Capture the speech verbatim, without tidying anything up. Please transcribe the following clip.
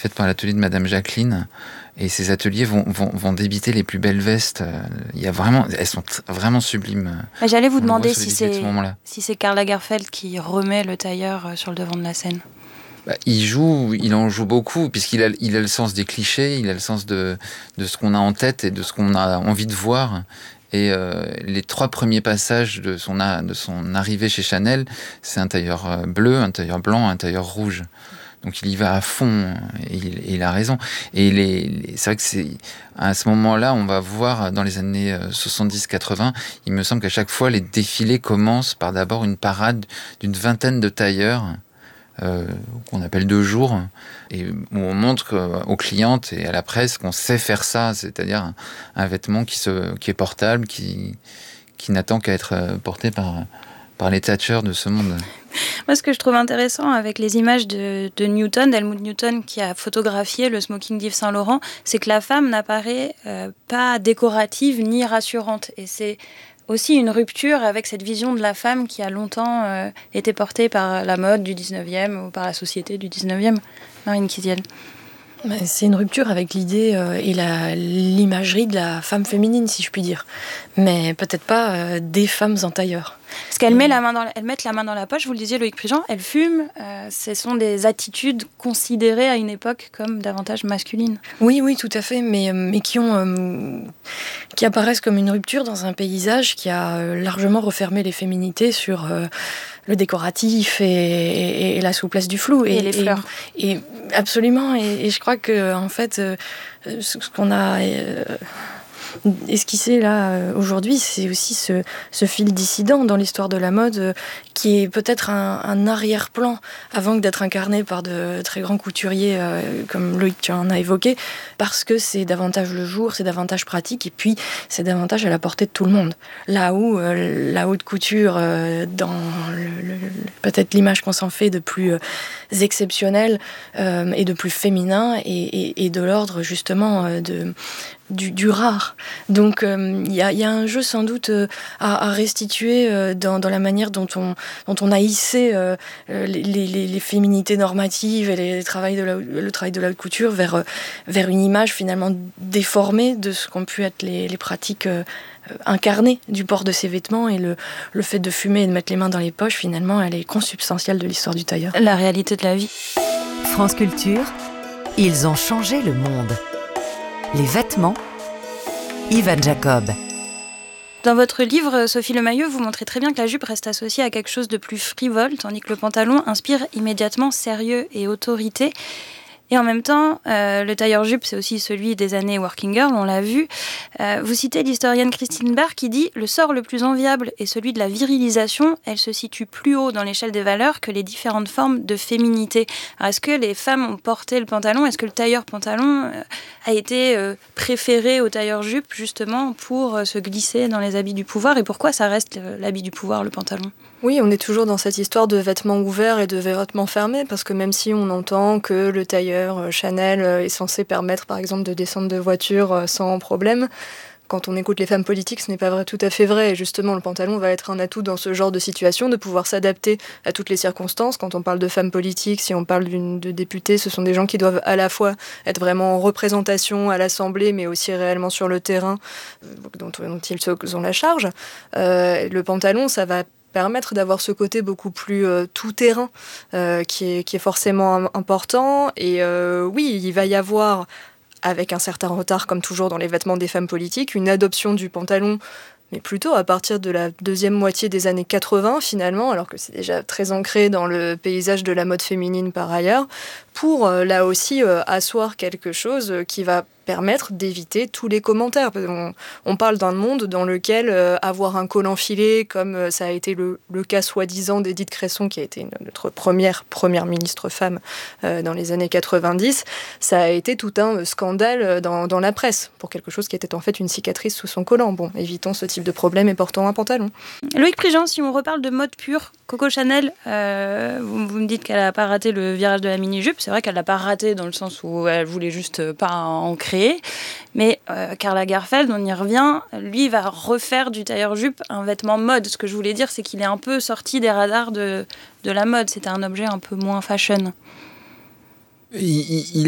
faite par l'atelier de Madame Jacqueline. Et ces ateliers vont, vont, vont débiter les plus belles vestes. Il y a vraiment, elles sont t- vraiment sublimes. Mais j'allais vous On demander si c'est, si c'est Karl Lagerfeld qui remet le tailleur sur le devant de la scène. Bah, il joue, il en joue beaucoup, puisqu'il a, il a le sens des clichés, il a le sens de, de ce qu'on a en tête et de ce qu'on a envie de voir. Et euh, les trois premiers passages de son, a, de son arrivée chez Chanel, c'est un tailleur bleu, un tailleur blanc, un tailleur rouge. Donc il y va à fond, et il, et il a raison. Et les, les, c'est vrai que c'est, à ce moment-là, on va voir, dans les années soixante-dix quatre-vingts, il me semble qu'à chaque fois, les défilés commencent par d'abord une parade d'une vingtaine de tailleurs, Euh, qu'on appelle deux jours, et où on montre aux clientes et à la presse qu'on sait faire ça, c'est-à-dire un, un vêtement qui, se, qui est portable, qui, qui n'attend qu'à être porté par, par les Thatcher de ce monde. Moi, ce que je trouve intéressant avec les images de, de Newton, d'Helmut Newton, qui a photographié le smoking d'Yves Saint Laurent, c'est que la femme n'apparaît euh, pas décorative ni rassurante. Et c'est aussi une rupture avec cette vision de la femme qui a longtemps euh, été portée par la mode du dix-neuvième ou par la société du dix-neuvième. Marine Kiziel. C'est une rupture avec l'idée euh, et la, l'imagerie de la femme féminine, si je puis dire. Mais peut-être pas euh, des femmes en tailleur. Parce qu'elles met la main dans la, elles mettent la main dans la poche, vous le disiez Loïc Prigent, elles fument. Euh, ce sont des attitudes considérées à une époque comme davantage masculines. Oui, oui, tout à fait, mais, mais qui, ont, euh, qui apparaissent comme une rupture dans un paysage qui a euh, largement refermé les féminités sur euh, le décoratif et, et, et la souplesse du flou. Et, et les fleurs. Et, et, absolument, et, et je crois que en fait, euh, ce qu'on a... Euh, esquissé là euh, aujourd'hui, c'est aussi ce, ce fil dissident dans l'histoire de la mode euh, qui est peut-être un, un arrière-plan avant que d'être incarné par de très grands couturiers euh, comme Loïc tu en as évoqué, parce que c'est davantage le jour, c'est davantage pratique et puis c'est davantage à la portée de tout le monde. Là où euh, la haute couture, euh, dans le, le, peut-être l'image qu'on s'en fait de plus euh, exceptionnelle euh, et de plus féminin et, et, et de l'ordre justement euh, de Du, du rare. Donc il euh, y, y a un jeu sans doute euh, à, à restituer euh, dans, dans la manière dont on, dont on a hissé euh, les, les, les féminités normatives et les, les travail de la, le travail de la haute couture vers, euh, vers une image finalement déformée de ce qu'ont pu être les, les pratiques euh, incarnées du port de ces vêtements, et le, le fait de fumer et de mettre les mains dans les poches, finalement, elle est consubstantielle de l'histoire du tailleur. La réalité de la vie. France Culture, ils ont changé le monde. Les vêtements, Ivan Jacob. Dans votre livre, Sophie Lemayeux, vous montrez très bien que la jupe reste associée à quelque chose de plus frivole, tandis que le pantalon inspire immédiatement sérieux et autorité. Et en même temps, euh, le tailleur-jupe, c'est aussi celui des années working girl, on l'a vu. Euh, vous citez l'historienne Christine Barr qui dit « Le sort le plus enviable est celui de la virilisation. Elle se situe plus haut dans l'échelle des valeurs que les différentes formes de féminité. » Alors, est-ce que les femmes ont porté le pantalon ? Est-ce que le tailleur-pantalon euh, a été euh, préféré au tailleur-jupe, justement, pour euh, se glisser dans les habits du pouvoir ? Et pourquoi ça reste euh, l'habit du pouvoir, le pantalon ? Oui, on est toujours dans cette histoire de vêtements ouverts et de vêtements fermés, parce que même si on entend que le tailleur Chanel est censé permettre, par exemple, de descendre de voiture sans problème, quand on écoute les femmes politiques, ce n'est pas vrai, tout à fait vrai. Et justement, le pantalon va être un atout dans ce genre de situation, de pouvoir s'adapter à toutes les circonstances. Quand on parle de femmes politiques, si on parle d'une, de députées, ce sont des gens qui doivent à la fois être vraiment en représentation à l'Assemblée, mais aussi réellement sur le terrain, dont, dont ils ont la charge. Euh, le pantalon, ça va permettre d'avoir ce côté beaucoup plus euh, tout-terrain euh, qui, est, qui est forcément important. Et euh, oui, il va y avoir, avec un certain retard, comme toujours dans les vêtements des femmes politiques, une adoption du pantalon, mais plutôt à partir de la deuxième moitié des années quatre-vingts, finalement, alors que c'est déjà très ancré dans le paysage de la mode féminine par ailleurs, pour euh, là aussi euh, asseoir quelque chose qui va permettre d'éviter tous les commentaires. On, on parle d'un monde dans lequel euh, avoir un col enfilé, comme euh, ça a été le, le cas soi-disant d'Édith Cresson, qui a été une, notre première première ministre femme euh, dans les années quatre-vingt-dix, ça a été tout un scandale dans, dans la presse, pour quelque chose qui était en fait une cicatrice sous son collant. Bon, évitons ce type de problème et portons un pantalon. Loïc Prigent, si on reparle de mode pure, Coco Chanel, euh, vous, vous me dites qu'elle n'a pas raté le virage de la mini-jupe. C'est vrai qu'elle l'a pas raté dans le sens où elle voulait juste pas en créer. Mais euh, Karl Lagerfeld, on y revient, lui va refaire du tailleur-jupe un vêtement mode. Ce que je voulais dire, c'est qu'il est un peu sorti des radars de, de la mode. C'était un objet un peu moins fashion. Il, il,